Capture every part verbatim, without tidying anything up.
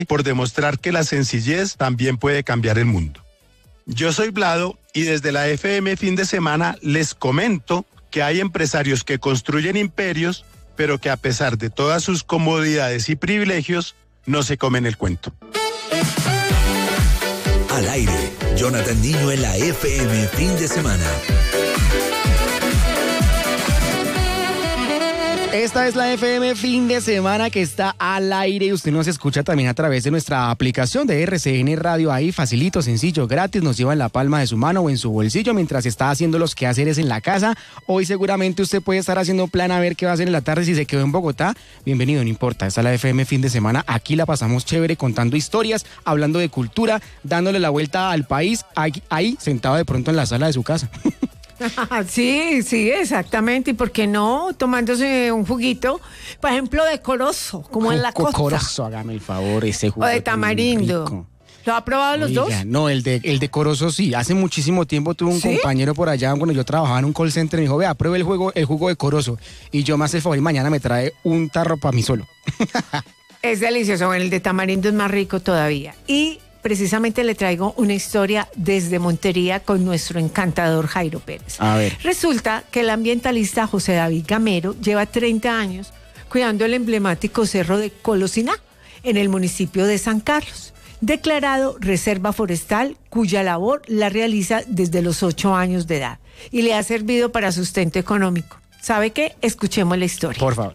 por demostrar que la sencillez también puede cambiar el mundo. Yo soy Vlado y desde la F M Fin de Semana les comento que hay empresarios que construyen imperios, pero que a pesar de todas sus comodidades y privilegios, no se comen el cuento. Al aire, Jonathan Niño en la F M Fin de Semana. Esta es la F M Fin de Semana que está al aire y usted nos escucha también a través de nuestra aplicación de R C N Radio. Ahí facilito, sencillo, gratis, nos lleva en la palma de su mano o en su bolsillo mientras está haciendo los quehaceres en la casa. Hoy seguramente usted puede estar haciendo un plan a ver qué va a hacer en la tarde si se quedó en Bogotá. Bienvenido, no importa, esta es la F M Fin de Semana. Aquí la pasamos chévere contando historias, hablando de cultura, dándole la vuelta al país, ahí, ahí sentado de pronto en la sala de su casa. Sí, sí, exactamente. ¿Y por qué no? Tomándose un juguito, por ejemplo, de corozo, como en la costa. Corozo, hágame el favor, ese jugo. O de tamarindo. ¿Lo ha probado los Oiga, dos? No, el de, el de corozo sí. Hace muchísimo tiempo tuve un ¿Sí? compañero por allá cuando yo trabajaba en un call center. Me dijo, vea, pruebe el jugo, el jugo de corozo. Y yo me hace el favor y mañana me trae un tarro para mí solo. Es delicioso. Bueno, el de tamarindo es más rico todavía. Y precisamente le traigo una historia desde Montería con nuestro encantador Jairo Pérez. A ver. Resulta que el ambientalista José David Gamero lleva treinta años cuidando el emblemático cerro de Colosiná en el municipio de San Carlos, declarado reserva forestal, cuya labor la realiza desde los ocho años de edad y le ha servido para sustento económico. ¿Sabe qué? Escuchemos la historia. Por favor.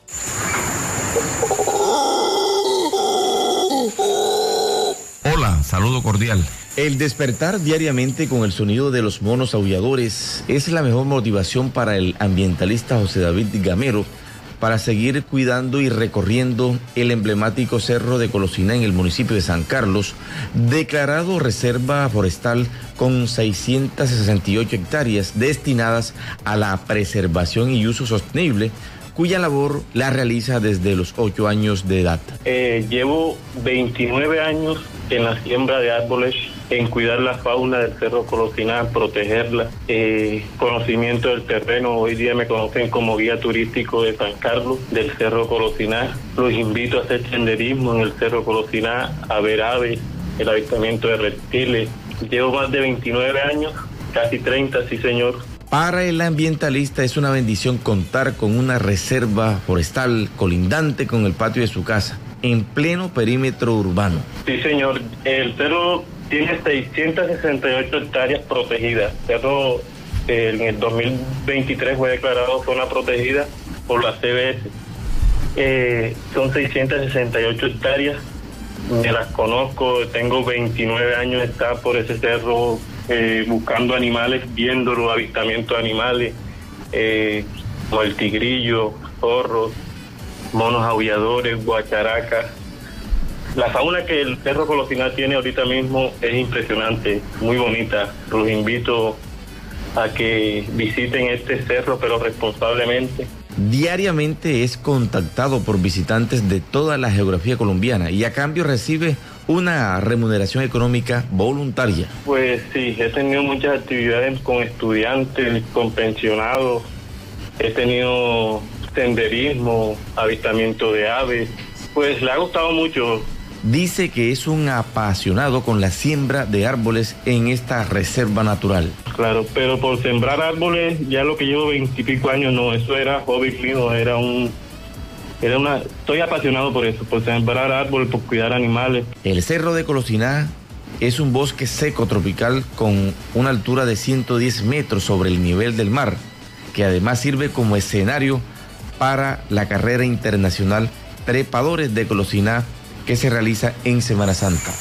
Hola, saludo cordial. El despertar diariamente con el sonido de los monos aulladores es la mejor motivación para el ambientalista José David Gamero para seguir cuidando y recorriendo el emblemático cerro de Colosiná en el municipio de San Carlos, declarado reserva forestal con seiscientas sesenta y ocho hectáreas destinadas a la preservación y uso sostenible, cuya labor la realiza desde los ocho años de edad. Eh, llevo veintinueve años en la siembra de árboles, en cuidar la fauna del Cerro Colosiná, protegerla, eh, conocimiento del terreno. Hoy día me conocen como guía turístico de San Carlos, del Cerro Colosiná. Los invito a hacer senderismo en el Cerro Colosiná, a ver aves, el avistamiento de reptiles. Llevo más de veintinueve años, casi treinta, sí señor. Para el ambientalista es una bendición contar con una reserva forestal colindante con el patio de su casa, en pleno perímetro urbano. Sí, señor. El cerro tiene seiscientas sesenta y ocho hectáreas protegidas. El cerro eh, en el dos mil veintitrés fue declarado zona protegida por la C B S. Eh, son seiscientas sesenta y ocho hectáreas. Me las conozco, tengo veintinueve años de estar por ese cerro eh, buscando animales, viendo los avistamientos de animales, eh, como el tigrillo, zorros, monos aulladores, guacharacas. La fauna que el Cerro Colosiná tiene ahorita mismo es impresionante, muy bonita. Los invito a que visiten este cerro, pero responsablemente. Diariamente es contactado por visitantes de toda la geografía colombiana y a cambio recibe una remuneración económica voluntaria. Pues sí, he tenido muchas actividades con estudiantes, con pensionados, he tenido senderismo, avistamiento de aves, pues le ha gustado mucho. Dice que es un apasionado con la siembra de árboles en esta reserva natural. Claro, pero por sembrar árboles, ya lo que llevo veintipico años, no, eso era hobby mío, era un... Era una, estoy apasionado por eso, por sembrar árboles, por cuidar animales. El Cerro de Colosiná es un bosque seco tropical con una altura de ciento diez metros sobre el nivel del mar, que además sirve como escenario para la carrera internacional Trepadores de Colosiná, que se realiza en Semana Santa.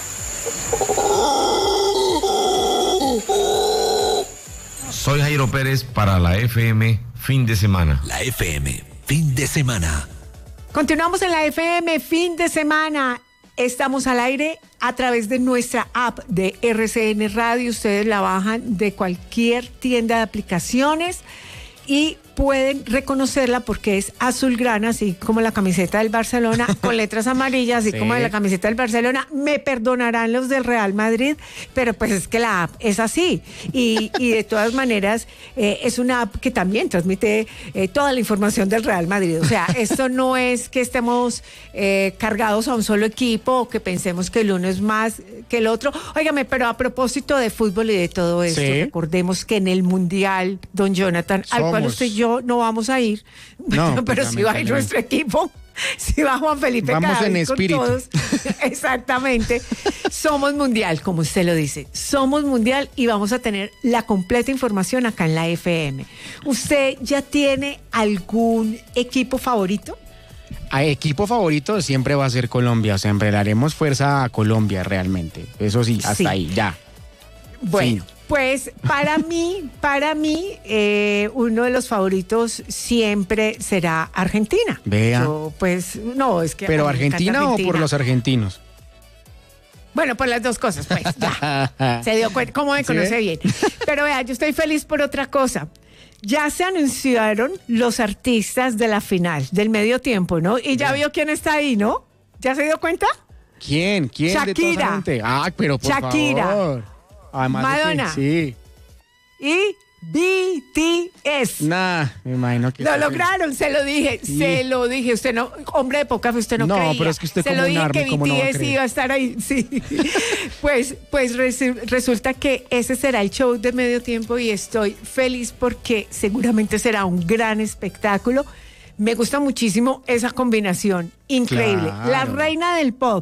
Soy Jairo Pérez para la F M Fin de Semana. La F M Fin de Semana. Continuamos en la F M Fin de Semana. Estamos al aire a través de nuestra app de R C N Radio. Ustedes la bajan de cualquier tienda de aplicaciones y pueden reconocerla porque es azulgrana, así como la camiseta del Barcelona, con letras amarillas, así Sí. como de la camiseta del Barcelona. Me perdonarán los del Real Madrid, pero pues es que la app es así. Y, y de todas maneras, eh, es una app que también transmite eh, toda la información del Real Madrid. O sea, esto no es que estemos eh, cargados a un solo equipo o que pensemos que el uno es más que el otro. Óigame, pero a propósito de fútbol y de todo esto, Sí. recordemos que en el Mundial, don Jonathan, al cual Somos. usted y yo no vamos a ir, No, pero pues, sí va a ir lamentablemente. nuestro equipo, sí va Juan Felipe Vamos Cadavid en con espíritu. todos. Exactamente. Somos mundial, como usted lo dice. Somos mundial y vamos a tener la completa información acá en la F M. ¿Usted ya tiene algún equipo favorito? A equipo favorito siempre va a ser Colombia, o sea, siempre le haremos fuerza a Colombia realmente. Eso sí, hasta Sí. ahí, ya. Bueno, Sí. pues para mí, para mí, eh, uno de los favoritos siempre será Argentina. Vea. Yo, pues, no, es que. ¿Pero a mí me encanta Argentina o por Argentina. los argentinos? Bueno, por las dos cosas, pues, ya. Se dio cuenta, cómo me ¿Sí conoce ve? bien. Pero vea, yo estoy feliz por otra cosa. Ya se anunciaron los artistas de la final, del medio tiempo, ¿no? Y ya vio quién está ahí, ¿no? ¿Ya se dio cuenta? ¿Quién? ¿Quién de toda esa Shakira. gente? Ah, pero por Shakira. favor. Además de que- Madonna. sí. Y B T S. Nah, me imagino que... Lo sí. lograron, se lo dije, Sí. se lo dije. Usted no, hombre de poca fe, usted no, No, creía. pero es que usted se como lo un dije army, que ¿cómo no va a B T S creer? iba a estar ahí, sí. pues pues resu- resulta que ese será el show de medio tiempo y estoy feliz porque seguramente será un gran espectáculo. Me gusta muchísimo esa combinación, increíble. Claro. La reina del pop,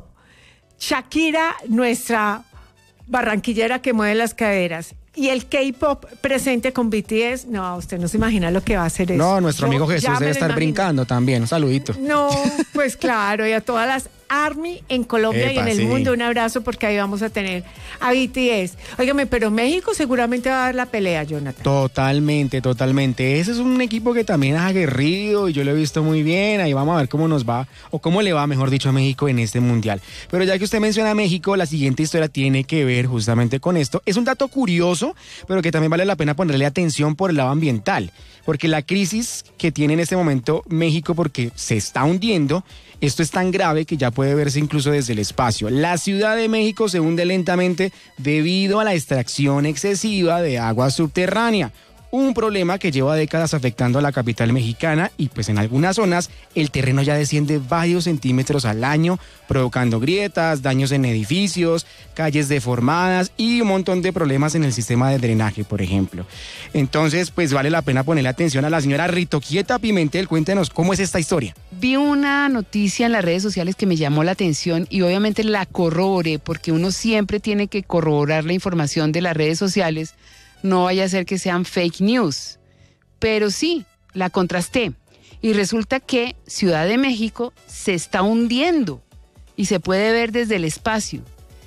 Shakira, nuestra barranquillera que mueve las caderas. Y el K-pop presente con B T S, no, usted no se imagina lo que va a hacer eso. No, nuestro Yo amigo ya Jesús me debe lo estar imagino. brincando también. Un saludito. No, pues claro, y a todas las ARMY en Colombia y Epa, en el sí. mundo, un abrazo porque ahí vamos a tener a B T S. Óigame, pero México seguramente va a dar la pelea, Jonathan. Totalmente, totalmente. Ese es un equipo que también es aguerrido y yo lo he visto muy bien. Ahí vamos a ver cómo nos va, o cómo le va, mejor dicho, a México en este mundial. Pero ya que usted menciona a México, la siguiente historia tiene que ver justamente con esto. Es un dato curioso, pero que también vale la pena ponerle atención por el lado ambiental. Porque la crisis que tiene en este momento México, porque se está hundiendo, esto es tan grave que ya puede verse incluso desde el espacio. La Ciudad de México se hunde lentamente debido a la extracción excesiva de agua subterránea. Un problema que lleva décadas afectando a la capital mexicana y pues en algunas zonas el terreno ya desciende varios centímetros al año, provocando grietas, daños en edificios, calles deformadas y un montón de problemas en el sistema de drenaje, por ejemplo. Entonces, pues vale la pena ponerle atención a la señora Ritoquieta Pimentel. Cuéntenos cómo es esta historia. Vi una noticia en las redes sociales que me llamó la atención y obviamente la corroboré porque uno siempre tiene que corroborar la información de las redes sociales. No vaya a ser que sean fake news. Pero sí, la contrasté. Y resulta que Ciudad de México se está hundiendo y se puede ver desde el espacio.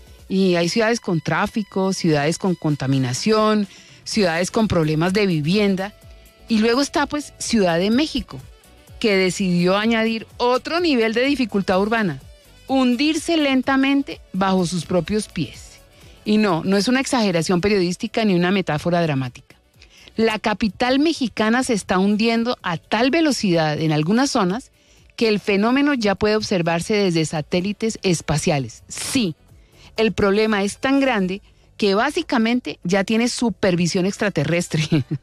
Y hay ciudades con tráfico, ciudades con contaminación, ciudades con problemas de vivienda. Y luego está pues Ciudad de México, que decidió añadir otro nivel de dificultad urbana, hundirse lentamente bajo sus propios pies. Y no, no es una exageración periodística ni una metáfora dramática. La capital mexicana se está hundiendo a tal velocidad en algunas zonas que el fenómeno ya puede observarse desde satélites espaciales. Sí, el problema es tan grande que básicamente ya tiene supervisión extraterrestre.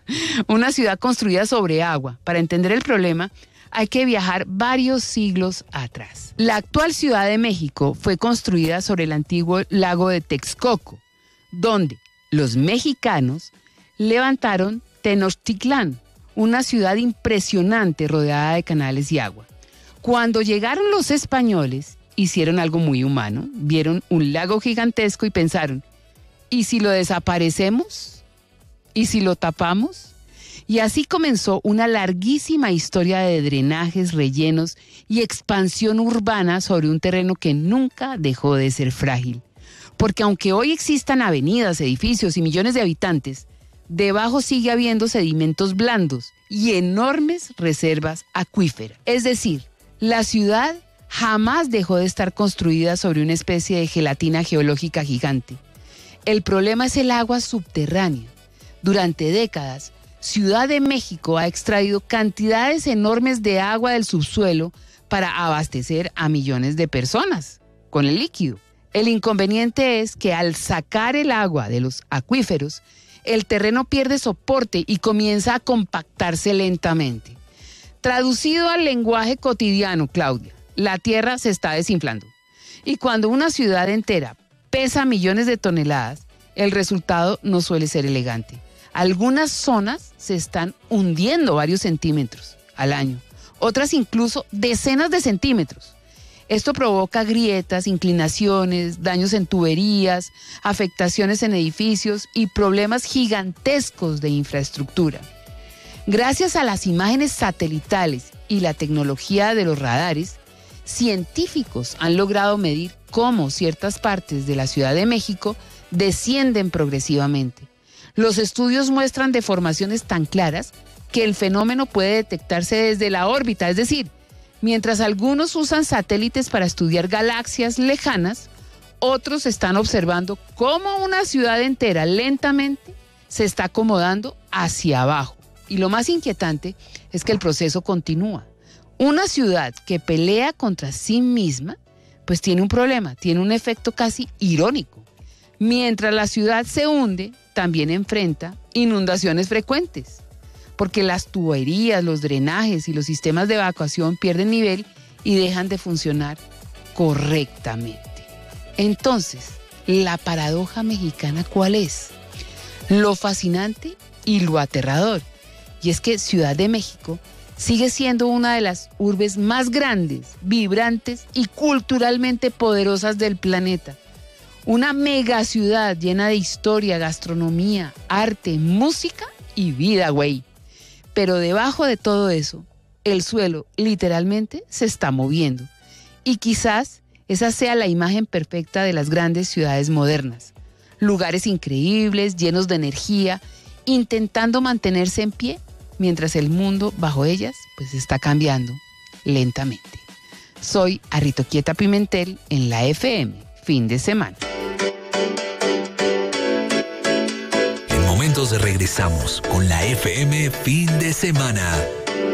Una ciudad construida sobre agua. Para entender el problema, hay que viajar varios siglos atrás. La actual Ciudad de México fue construida sobre el antiguo lago de Texcoco, donde los mexicanos levantaron Tenochtitlán, una ciudad impresionante rodeada de canales y agua. Cuando llegaron los españoles, hicieron algo muy humano, vieron un lago gigantesco y pensaron, ¿y si lo desaparecemos? ¿Y si lo tapamos? Y así comenzó una larguísima historia de drenajes, rellenos y expansión urbana sobre un terreno que nunca dejó de ser frágil. Porque aunque hoy existan avenidas, edificios y millones de habitantes, debajo sigue habiendo sedimentos blandos y enormes reservas acuíferas. Es decir, la ciudad jamás dejó de estar construida sobre una especie de gelatina geológica gigante. El problema es el agua subterránea. Durante décadas, Ciudad de México ha extraído cantidades enormes de agua del subsuelo para abastecer a millones de personas con el líquido. El inconveniente es que al sacar el agua de los acuíferos, el terreno pierde soporte y comienza a compactarse lentamente. Traducido al lenguaje cotidiano, Claudia, la tierra se está desinflando. Y cuando una ciudad entera pesa millones de toneladas, el resultado no suele ser elegante. Algunas zonas se están hundiendo varios centímetros al año, otras incluso decenas de centímetros. Esto provoca grietas, inclinaciones, daños en tuberías, afectaciones en edificios y problemas gigantescos de infraestructura. Gracias a las imágenes satelitales y la tecnología de los radares, científicos han logrado medir cómo ciertas partes de la Ciudad de México descienden progresivamente. Los estudios muestran deformaciones tan claras que el fenómeno puede detectarse desde la órbita, es decir, mientras algunos usan satélites para estudiar galaxias lejanas, otros están observando cómo una ciudad entera lentamente se está acomodando hacia abajo. Y lo más inquietante es que el proceso continúa. Una ciudad que pelea contra sí misma, pues tiene un problema, tiene un efecto casi irónico. Mientras la ciudad se hunde, también enfrenta inundaciones frecuentes, porque las tuberías, los drenajes y los sistemas de evacuación pierden nivel y dejan de funcionar correctamente. Entonces, ¿la paradoja mexicana cuál es? Lo fascinante y lo aterrador. Y es que Ciudad de México sigue siendo una de las urbes más grandes, vibrantes y culturalmente poderosas del planeta. Una megaciudad llena de historia, gastronomía, arte, música y vida, güey. Pero debajo de todo eso, el suelo literalmente se está moviendo. Y quizás esa sea la imagen perfecta de las grandes ciudades modernas. Lugares increíbles, llenos de energía, intentando mantenerse en pie, mientras el mundo bajo ellas pues está cambiando lentamente. Soy Arritoquieta Pimentel en la F M, fin de semana. En momentos regresamos con la F M fin de semana.